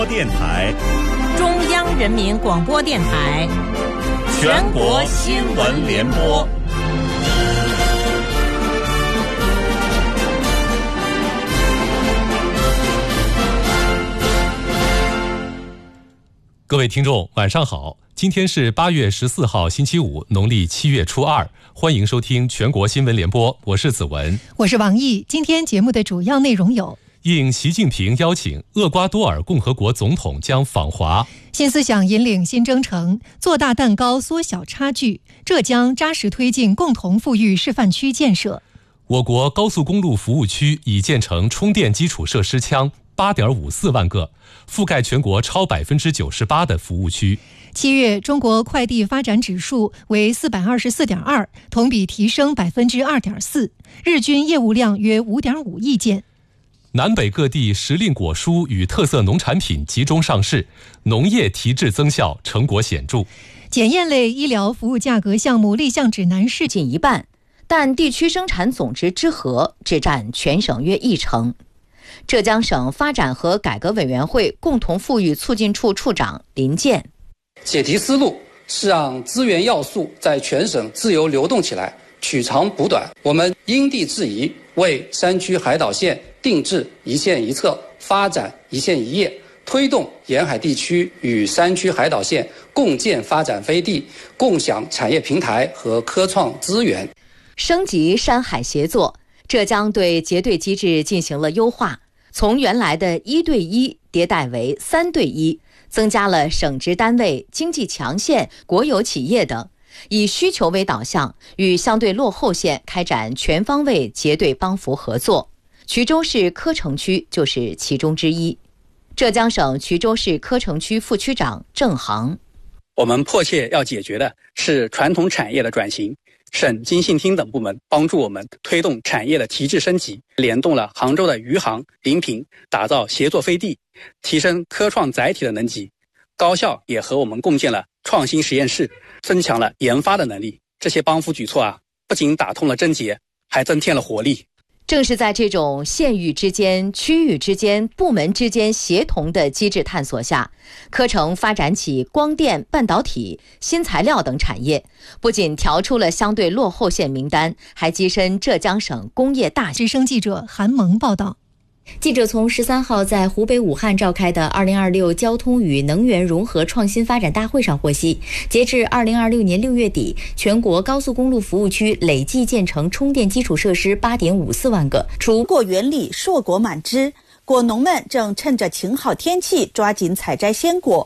电台、 中央人民广播电台、 全国新闻联播。 各位听众晚上好，今天是8月14号星期五，农历7月初2，欢迎收听全国新闻联播，我是子文， 我是王毅。今天节目的主要内容有： 应习近平邀请，厄瓜多尔共和国总统将访华； 新思想引领新征程，做大蛋糕缩小差距；浙江扎实推进共同富裕示范区建设； 我国高速公路服务区已建成充电基础设施腔8.54万个，覆盖全国超98%的服务区。 7月中国快递发展指数为424.2，同比提升2.4%，日均业务量约5.5亿件。 南北各地时令果蔬与特色农产品集中上市，农业提质增效成果显著。 检验类医疗服务价格项目立项指南试仅一半，但地区生产总值之和只占全省约1成。浙江省发展和改革委员会共同富裕促进处处长林健： 解题思路是让资源要素在全省自由流动起来，取长补短。我们因地制宜，为山区海岛县定制一县一策，发展一县一业，推动沿海地区与山区海岛县共建发展飞地，共享产业平台和科创资源。 升级山海协作，浙江对结对机制进行了优化，从原来的1对1迭代为3对1，增加了省直单位、经济强县、国有企业等，以需求为导向，与相对落后县开展全方位结对帮扶合作。衢州市柯城区就是其中之一。浙江省衢州市柯城区副区长郑航： 我们迫切要解决的是传统产业的转型，省经信厅等部门帮助我们推动产业的提质升级，联动了杭州的余杭、临平，打造协作飞地，提升科创载体的能级。高校也和我们共建了创新实验室，增强了研发的能力。这些帮扶举措不仅打通了症结，还增添了活力。 正是在这种县域之间、区域之间、部门之间协同的机制探索下，柯城发展起光电、半导体、新材料等产业，不仅调出了相对落后县名单，还跻身浙江省工业大。 之声记者韩萌报道。 记者从13号在湖北武汉召开的2026交通与能源融合创新发展大会上获悉，截至2026年6月底，全国高速公路服务区累计建成充电基础设施8.54万个。 除果园里硕果满枝，果农们正趁着晴好天气抓紧采摘鲜果。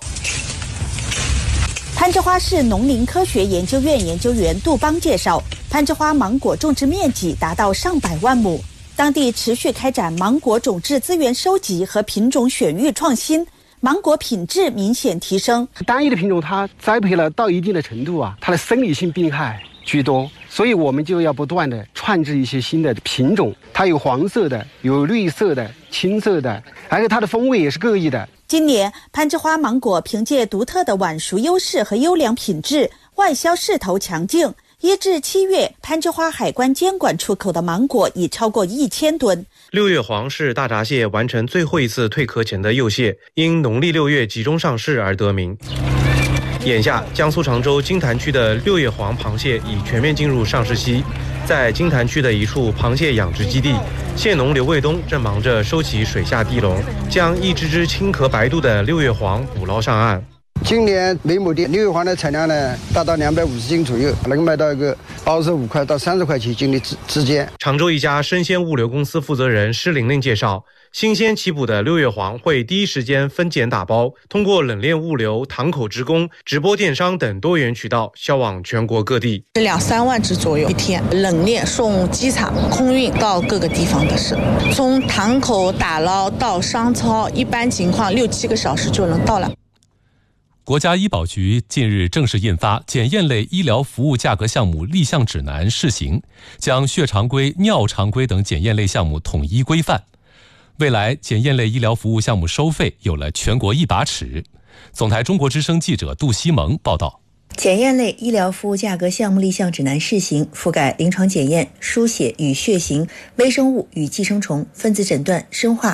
攀枝花市农林科学研究院研究员杜邦介绍，攀枝花芒果种植面积达到上百万亩。当地持续开展芒果种质资源收集和品种选育创新，芒果品质明显提升。 单一的品种它栽培了到一定的程度它的生理性病害居多，所以我们就要不断的创制一些新的品种，它有黄色的，有绿色的，青色的，而且它的风味也是各异的。 今年攀枝花芒果凭借独特的晚熟优势和优良品质，外销势头强劲。1至7月，攀枝花海关监管出口的芒果已超过1000吨。 六月黄是大闸蟹完成最后一次蜕壳前的幼蟹，因农历6月集中上市而得名。眼下，江苏常州金坛区的六月黄螃蟹已全面进入上市期。在金坛区的一处螃蟹养殖基地，蟹农刘卫东正忙着收起水下地笼，将一只只青壳白肚的六月黄捕捞上岸。 今年每亩地六月黄的产量呢，达到250斤左右，能卖到一个25块到30块钱斤的之间。 常州一家生鲜物流公司负责人施玲玲介绍，新鲜起捕的六月黄会第一时间分拣打包，通过冷链物流、堂口职工、直播电商等多元渠道销往全国各地 ，2-3万只左右一天，冷链送机场空运到各个地方的是，从堂口打捞到商超，一般情况6-7个小时就能到了。 国家医保局近日正式印发检验类医疗服务价格项目立项指南试行，将血常规、尿常规等检验类项目统一规范。未来检验类医疗服务项目收费有了全国一把尺。总台中国之声记者杜西蒙报道。 检验类医疗服务价格项目立项指南试行，覆盖临床检验、输血与血型、微生物与寄生虫、分子诊断、生化、